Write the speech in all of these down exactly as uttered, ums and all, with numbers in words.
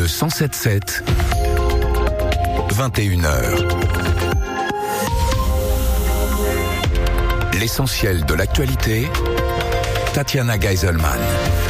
cent sept sept, vingt et une heures. L'essentiel de l'actualité, Tatiana Geiselman.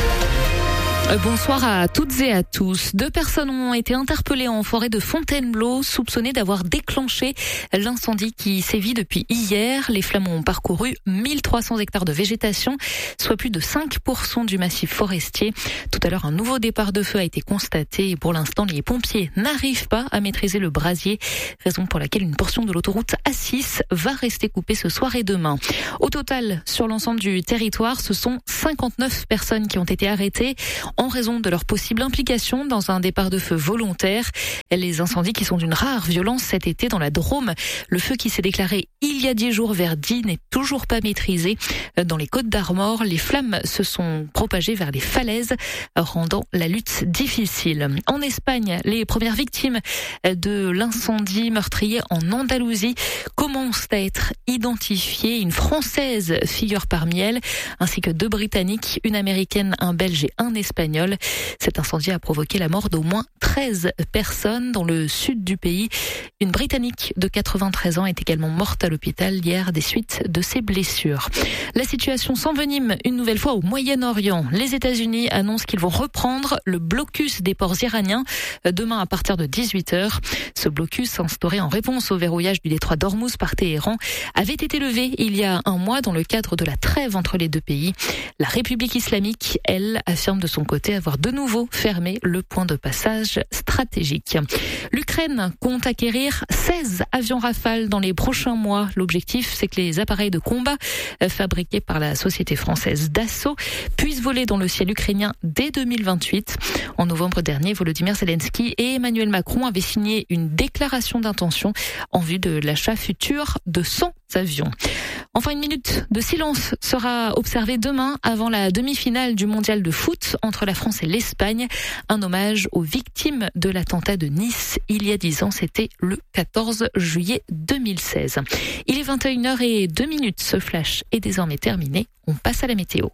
Bonsoir à toutes et à tous. Deux personnes ont été interpellées en forêt de Fontainebleau, soupçonnées d'avoir déclenché l'incendie qui sévit depuis hier. Les flammes ont parcouru mille trois cents hectares de végétation, soit plus de cinq pour cent du massif forestier. Tout à l'heure, un nouveau départ de feu a été constaté et pour l'instant, les pompiers n'arrivent pas à maîtriser le brasier, raison pour laquelle une portion de l'autoroute A six va rester coupée ce soir et demain. Au total, sur l'ensemble du territoire, ce sont cinquante-neuf personnes qui ont été arrêtées en raison de leur possible implication dans un départ de feu volontaire. Les incendies qui sont d'une rare violence cet été dans la Drôme. Le feu qui s'est déclaré il y a dix jours vers Die n'est toujours pas maîtrisé. Dans les Côtes d'Armor, les flammes se sont propagées vers les falaises, rendant la lutte difficile. En Espagne, les premières victimes de l'incendie meurtrier en Andalousie commencent à être identifiées. Une Française figure parmi elles, ainsi que deux Britanniques, une Américaine, un Belge et un Espagnol. Cet incendie a provoqué la mort d'au moins treize personnes dans le sud du pays. Une Britannique de quatre-vingt-treize ans est également morte à l'hôpital hier des suites de ses blessures. La situation s'envenime une nouvelle fois au Moyen-Orient. Les États-Unis annoncent qu'ils vont reprendre le blocus des ports iraniens demain à partir de dix-huit heures. Ce blocus, instauré en réponse au verrouillage du détroit d'Ormuz par Téhéran, avait été levé il y a un mois dans le cadre de la trêve entre les deux pays. La République islamique, elle, affirme de son côté avoir de nouveau fermé le point de passage stratégique. L'Ukraine compte acquérir seize avions Rafale dans les prochains mois. L'objectif, c'est que les appareils de combat fabriqués par la société française Dassault puissent voler dans le ciel ukrainien dès deux mille vingt-huit. En novembre dernier, Volodymyr Zelensky et Emmanuel Macron avaient signé une déclaration d'intention en vue de l'achat futur de cent avions. Enfin, une minute de silence sera observée demain avant la demi-finale du mondial de foot entre la France et l'Espagne. Un hommage aux victimes de l'attentat de Nice il y a dix ans. C'était le quatorze juillet deux mille seize. Il est vingt et une heures zéro deux. Ce flash est désormais terminé. On passe à la météo.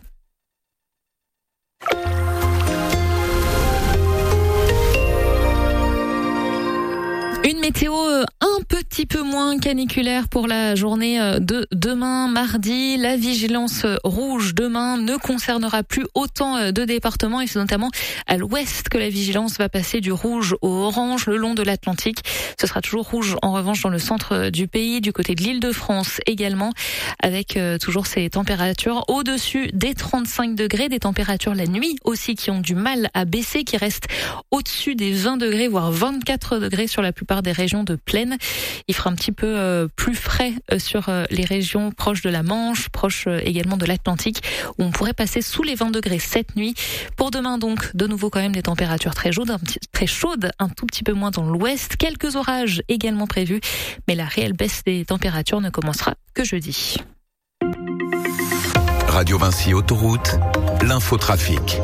Une météo un petit peu moins caniculaire pour la journée de demain, mardi. La vigilance rouge demain ne concernera plus autant de départements et c'est notamment à l'ouest que la vigilance va passer du rouge au orange le long de l'Atlantique. Ce sera toujours rouge en revanche dans le centre du pays, du côté de l'Île-de-France également, avec toujours ces températures au-dessus des trente-cinq degrés, des températures la nuit aussi qui ont du mal à baisser, qui restent au-dessus des vingt degrés, voire vingt-quatre degrés sur la plupart des régions de plaine. Il fera un petit peu euh, plus frais euh, sur euh, les régions proches de la Manche, proches euh, également de l'Atlantique, où on pourrait passer sous les vingt degrés cette nuit. Pour demain donc, de nouveau quand même des températures très chaudes, un petit, très chaudes, un tout petit peu moins dans l'ouest. Quelques orages également prévus, mais la réelle baisse des températures ne commencera que jeudi. Radio Vinci Autoroute, l'infotrafic.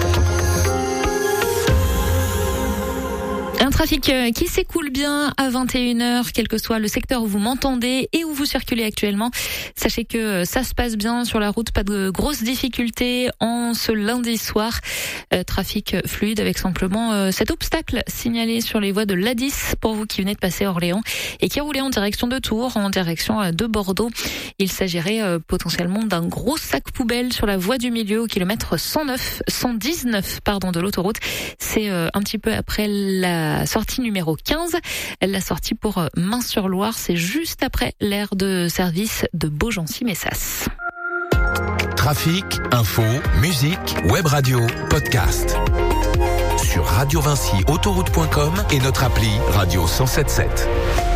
Un trafic qui s'écoule bien à vingt et une heures, quel que soit le secteur où vous m'entendez et où vous circulez actuellement. Sachez que ça se passe bien sur la route, pas de grosses difficultés en ce lundi soir. Euh, trafic fluide avec simplement euh, cet obstacle signalé sur les voies de l'A dix pour vous qui venez de passer Orléans et qui roulait en direction de Tours, en direction euh, de Bordeaux. Il s'agirait euh, potentiellement d'un gros sac poubelle sur la voie du milieu au kilomètre cent neuf, cent dix-neuf pardon, de l'autoroute. C'est euh, un petit peu après la La sortie numéro quinze, la sortie pour Main-sur-Loire, c'est juste après l'aire de service de Beaugency-Messas. Trafic, info, musique, web radio, podcast. Sur radio vinci autoroute point com et notre appli Radio cent soixante-dix-sept.